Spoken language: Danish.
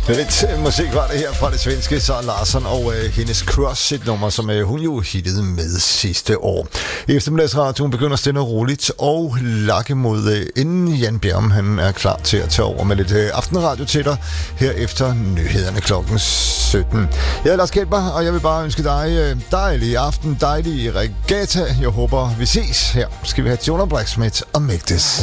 Lidt musik var det her fra det svenske Sara Larsson og hendes Crush, et nummer, som hun jo hittede med sidste år. Eftermiddagsradioen begynder stille og roligt og lakke mod inden Jan Bjerm, han er klar til at tage over med lidt aftenradio til dig her efter nyhederne klokken 17. Jeg er Lars Kjellberg, og jeg vil bare ønske dig dejlig aften, dejlig regatta. Jeg håber, vi ses her. Skal vi have Jonah Blacksmith og Make This.